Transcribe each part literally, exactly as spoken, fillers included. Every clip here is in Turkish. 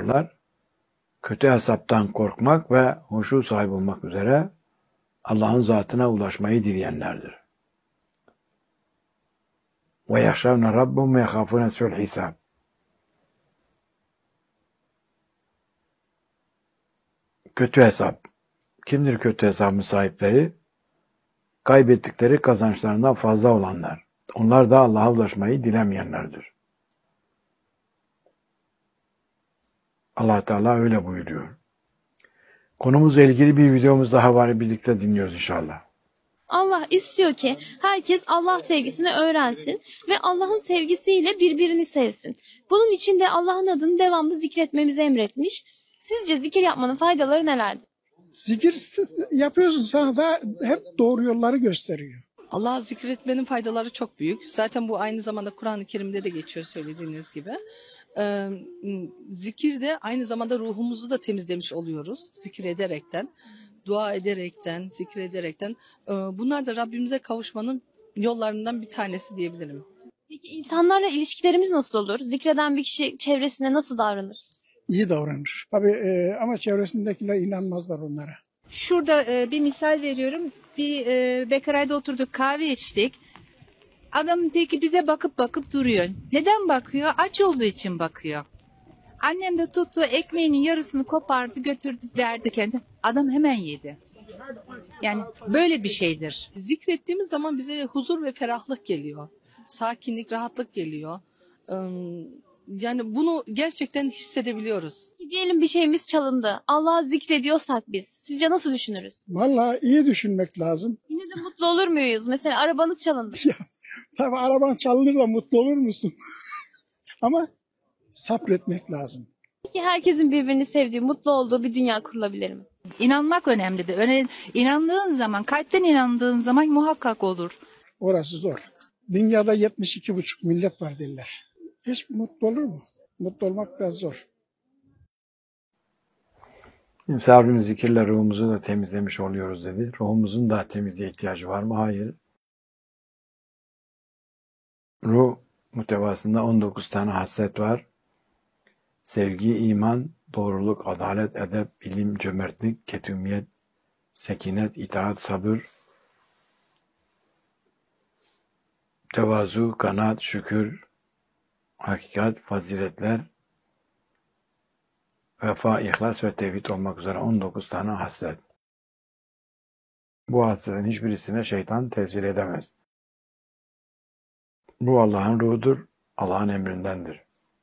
buyururlar. Kötü hesaptan korkmak ve huşu sahibi olmak üzere Allah'ın zatına ulaşmayı dileyenlerdir. Ve yahşavne rabbum ve yahafune su'l hisab. Kötü hesap. Kimdir kötü hesabın sahipleri? Kaybettikleri kazançlarından fazla olanlar. Onlar da Allah'a ulaşmayı dilemeyenlerdir. Allah Teala öyle buyuruyor. Konumuzla ilgili bir videomuz daha var, birlikte dinliyoruz inşallah. Allah istiyor ki herkes Allah sevgisini öğrensin ve Allah'ın sevgisiyle birbirini sevsin. Bunun için de Allah'ın adını devamlı zikretmemizi emretmiş. Sizce zikir yapmanın faydaları nelerdir? Zikir yapıyorsun, sana da hep doğru yolları gösteriyor. Allah'ı zikretmenin faydaları çok büyük. Zaten bu aynı zamanda Kur'an-ı Kerim'de de geçiyor söylediğiniz gibi. Ee, zikir de aynı zamanda ruhumuzu da temizlemiş oluyoruz. Zikir ederekten, dua ederekten, zikrederekten. Ee, bunlar da Rabbimize kavuşmanın yollarından bir tanesi diyebilirim. Peki insanlarla ilişkilerimiz nasıl olur? Zikreden bir kişi çevresine nasıl davranır? İyi davranır. Tabii e, ama çevresindekiler inanmazlar onlara. Şurada e, bir misal veriyorum. Bir e, Bekaray'da oturduk, kahve içtik. Adamın teki bize bakıp bakıp duruyor. Neden bakıyor? Aç olduğu için bakıyor. Annem de tuttu, ekmeğinin yarısını kopardı, götürdü, verdi kendine. Adam hemen yedi. Yani böyle bir şeydir. Zikrettiğimiz zaman bize huzur ve ferahlık geliyor. Sakinlik, rahatlık geliyor. Ee, yani bunu gerçekten hissedebiliyoruz. Diyelim bir şeyimiz çalındı. Allah'ı zikrediyorsak biz. Sizce nasıl düşünürüz? Vallahi iyi düşünmek lazım. Yine de mutlu olur muyuz? Mesela arabanız çalındı. Tabii araban çalınır da mutlu olur musun? Ama sabretmek lazım. Peki herkesin birbirini sevdiği, mutlu olduğu bir dünya kurulabilir mi? İnanmak önemlidir. Öne, inandığın zaman, kalpten inandığın zaman muhakkak olur. Orası zor. Dünyada yetmiş iki buçuk millet var derler. Hiç mutlu olur mu? Mutlu olmak biraz zor. Şimdi Rabbimiz zikirle ruhumuzu da temizlemiş oluyoruz dedi. Ruhumuzun da temizliğe ihtiyacı var mı? Hayır. Ruh muhtevasında on dokuz tane haslet var. Sevgi, iman, doğruluk, adalet, edep, bilim, cömertlik, ketumiyet, sekinet, itaat, sabır, tevazu, kanaat, şükür, hakikat, faziletler, vefa, ihlas ve tevhid olmak üzere on dokuz tane haslet. Bu hasletin hiçbirisine şeytan tesir edemez. Bu Allah'ın ruhudur, Allah'ın emrindendir.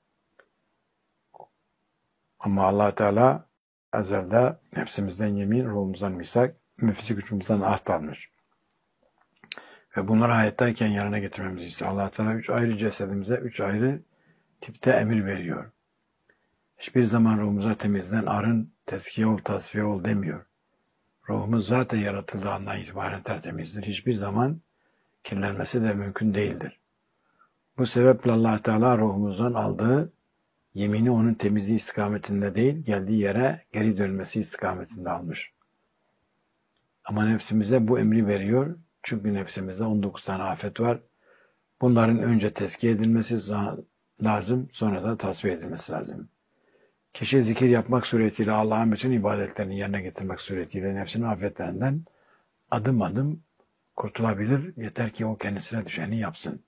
Ama Allah Teala ezelde nefsimizden yemin, ruhumuzdan misak, nefsi gücümüzden ahd almış. Ve bunları hayattayken yerine getirmemizi istiyor. Allah Teala üç ayrı cesedimize, üç ayrı tipte emir veriyor. Hiçbir zaman ruhumuza temizlen, arın, tezkiye ol, tasfiye ol demiyor. Ruhumuz zaten yaratıldığı andan itibaren tertemizdir. Hiçbir zaman kirlenmesi de mümkün değildir. Bu sebeple Allah Teala ruhumuzdan aldığı yemini onun temizliği istikametinde değil, geldiği yere geri dönmesi istikametinde almış. Ama nefsimize bu emri veriyor. Çünkü nefsimizde on dokuz tane afet var. Bunların önce tezkiye edilmesi lazım, sonra da tasfiye edilmesi lazım. Kişi zikir yapmak suretiyle Allah'ın bütün ibadetlerini yerine getirmek suretiyle nefsinin afetlerinden adım adım kurtulabilir. Yeter ki o kendisine düşeni yapsın.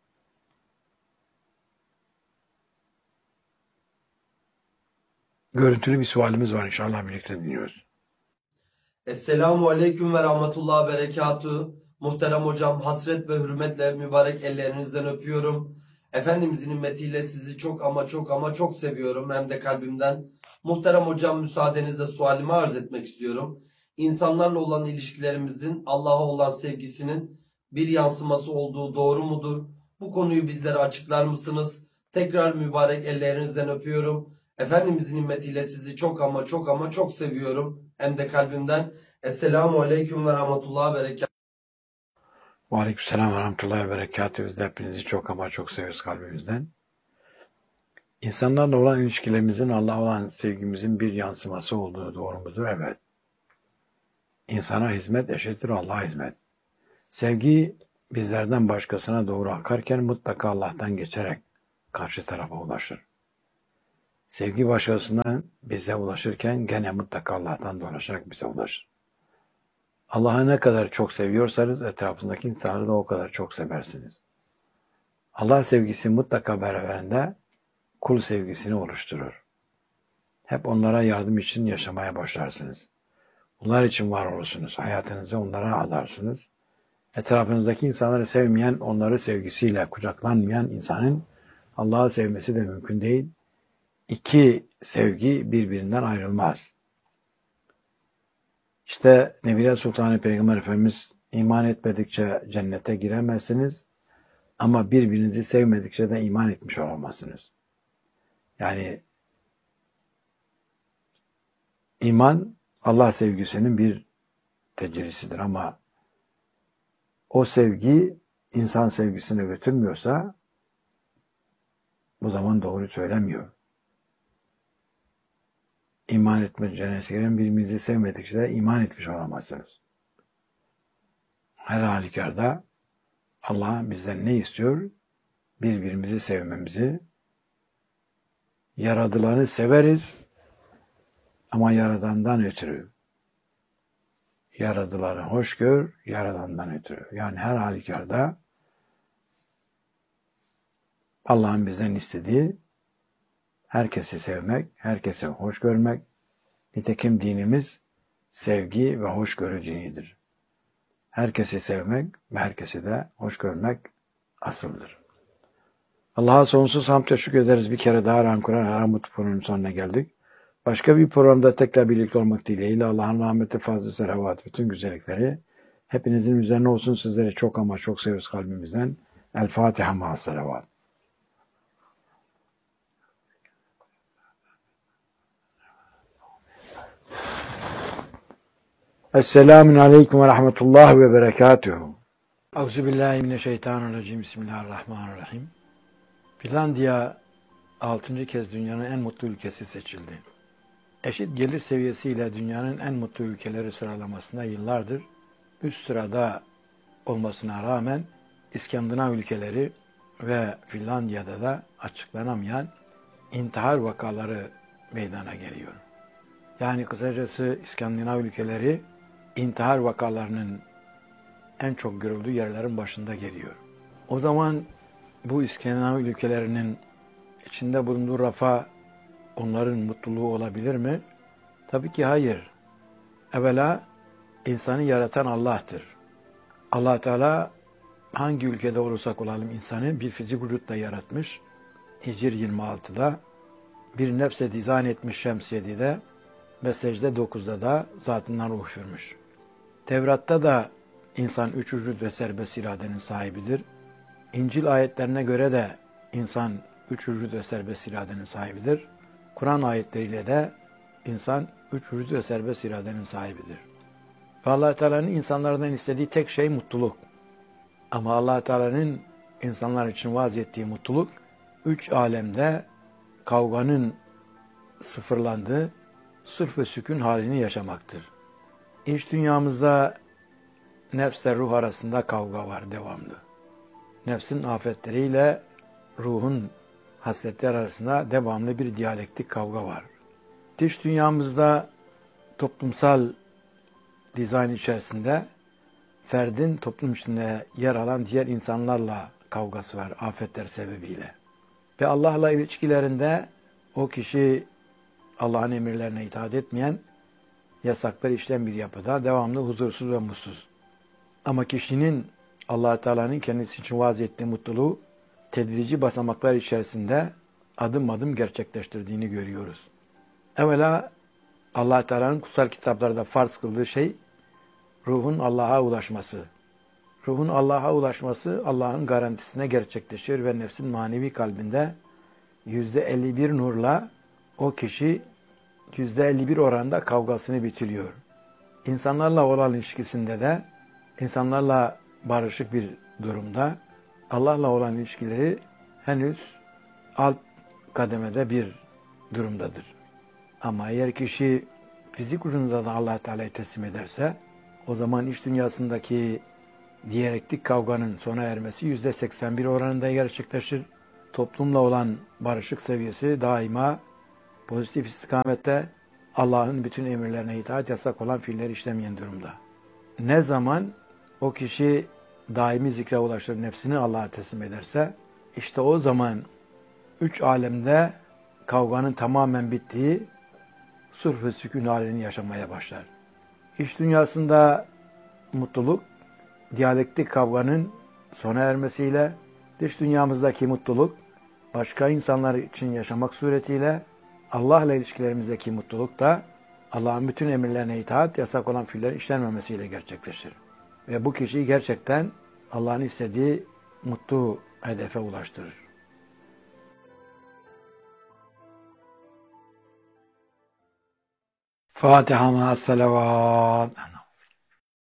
Görüntülü bir sualimiz var, inşallah birlikte dinliyoruz. Esselamu Aleyküm ve Rahmetullah ve Berekatuhu. Muhterem hocam, hasret ve hürmetle mübarek ellerinizden öpüyorum. Efendimizin himmetiyle sizi çok ama çok ama çok seviyorum, hem de kalbimden. Muhterem hocam, müsaadenizle sualimi arz etmek istiyorum. İnsanlarla olan ilişkilerimizin Allah'a olan sevgisinin bir yansıması olduğu doğru mudur? Bu konuyu bizlere açıklar mısınız? Tekrar mübarek ellerinizden öpüyorum. Efendimizin himmetiyle sizi çok ama çok ama çok seviyorum, hem de kalbimden. Esselamu Aleyküm ve Rahmetullah ve Berekatuhu. Ve Aleykümselam ve Rahmetullahi ve Berekatuhu. Biz de hepinizi çok ama çok seviyoruz kalbimizden. İnsanlarla olan ilişkilerimizin Allah'a olan sevgimizin bir yansıması olduğu doğru mudur? Evet. İnsana hizmet eşittir Allah'a hizmet. Sevgi bizlerden başkasına doğru akarken mutlaka Allah'tan geçerek karşı tarafa ulaşır. Sevgi başkasından bize ulaşırken gene mutlaka Allah'tan da ulaşarak bize ulaşır. Allah'ı ne kadar çok seviyorsanız etrafındaki insanları da o kadar çok seversiniz. Allah sevgisi mutlaka beraberinde kul sevgisini oluşturur. Hep onlara yardım için yaşamaya başlarsınız. Onlar için var olursunuz. Hayatınızı onlara adarsınız. Etrafınızdaki insanları sevmeyen, onları sevgisiyle kucaklanmayan insanın Allah'ı sevmesi de mümkün değil. İki sevgi birbirinden ayrılmaz. İşte Nebiler Sultanı Peygamber Efendimiz iman etmedikçe cennete giremezsiniz ama birbirinizi sevmedikçe de iman etmiş olamazsınız. Yani iman Allah sevgisinin bir tecellisidir ama o sevgi insan sevgisine götürmüyorsa bu zaman doğru söylemiyor. İman etme cennete giren birbirinizi sevmedikçe de iman etmiş olamazsınız. Her halükarda Allah bizden ne istiyor? Birbirimizi sevmemizi. Yaradılanı severiz ama Yaradan'dan ötürü. Yaradılanı hoş gör, Yaradan'dan ötürü. Yani her halükarda Allah'ın bizden istediği herkesi sevmek, herkese hoş görmek. Nitekim dinimiz sevgi ve hoşgörü dinidir. Herkesi sevmek ve herkesi de hoş görmek asıldır. Allah'a sonsuz hamd teşekkür ederiz. Bir kere daha Ram Kur'an Haram programının sonuna geldik. Başka bir programda tekrar birlikte olmak dileğiyle Allah'ın rahmeti, fazlı selavat, bütün güzellikleri hepinizin üzerine olsun. Sizleri çok ama çok seviyoruz kalbimizden. El Fatiha ma'as selavat. Esselamun Aleyküm ve Rahmetullah ve Berekatuhu. Euzubillahimineşşeytanirracim. Bismillahirrahmanirrahim. Finlandiya altıncı kez dünyanın en mutlu ülkesi seçildi. Eşit gelir seviyesiyle dünyanın en mutlu ülkeleri sıralamasında yıllardır üst sırada olmasına rağmen İskandinav ülkeleri ve Finlandiya'da da açıklanamayan intihar vakaları meydana geliyor. Yani kısacası İskandinav ülkeleri intihar vakalarının en çok görüldüğü yerlerin başında geliyor. O zaman bu İskandinav ülkelerinin içinde bulunduğu refah onların mutluluğu olabilir mi? Tabii ki hayır. Evvela insanı yaratan Allah'tır. Allah Teala hangi ülkede olursak olalım insanı bir fizik vücutla yaratmış. Hicr yirmi altıda bir nefse dizayn etmiş Şems yedide ve secde dokuzda da zatından ruh üfürmüş. Tevrat'ta da insan üç vücut ve serbest iradenin sahibidir. İncil ayetlerine göre de insan üç vücut ve serbest iradenin sahibidir. Kur'an ayetleriyle de insan üç vücut ve serbest iradenin sahibidir. Ve Allah Teala'nın insanlardan istediği tek şey mutluluk. Ama Allah Teala'nın insanlar için vaaz ettiği mutluluk üç alemde kavganın sıfırlandığı sırf ve sükun halini yaşamaktır. İç dünyamızda nefsle ruh arasında kavga var devamlı. Nefsin afetleriyle ruhun hasletleri arasında devamlı bir diyalektik kavga var. Dış dünyamızda toplumsal dizayn içerisinde ferdin toplum içinde yer alan diğer insanlarla kavgası var afetler sebebiyle. Ve Allah'la ilişkilerinde o kişi Allah'ın emirlerine itaat etmeyen, yasakları işleyen bir yapıda devamlı huzursuz ve mutsuz. Ama kişinin Allah Teala'nın kendisi için vaaz ettiği mutluluğu tedrici basamaklar içerisinde adım adım gerçekleştirdiğini görüyoruz. Evvela Allah Teala'nın kutsal kitaplarda farz kıldığı şey ruhun Allah'a ulaşması. Ruhun Allah'a ulaşması Allah'ın garantisine gerçekleşiyor ve nefsin manevi kalbinde yüzde elli bir nurla o kişi yüzde elli bir oranda kavgasını bitiriyor. İnsanlarla olan ilişkisinde de insanlarla barışık bir durumda Allah'la olan ilişkileri henüz alt kademede bir durumdadır. Ama eğer kişi fizik ucunda da Allah Teala'ya teslim ederse o zaman iç dünyasındaki diyalektik kavganın sona ermesi yüzde seksen bir oranında gerçekleşir. Toplumla olan barışık seviyesi daima Pozitif istikamette Allah'ın bütün emirlerine itaat, yasak olan fiilleri işlemeyen durumda. Ne zaman o kişi daimi zikre ulaştırıp nefsini Allah'a teslim ederse, işte o zaman üç alemde kavganın tamamen bittiği sulh ve sükun halini yaşamaya başlar. İç dünyasında mutluluk, diyalektik kavganın sona ermesiyle, dış dünyamızdaki mutluluk, başka insanlar için yaşamak suretiyle, Allah'la ilişkilerimizdeki mutluluk da Allah'ın bütün emirlerine itaat, yasak olan fiillerin işlenmemesiyle gerçekleşir. Ve bu kişiyi gerçekten Allah'ın istediği mutlu hedefe ulaştırır. Fatiha ma'as salavat.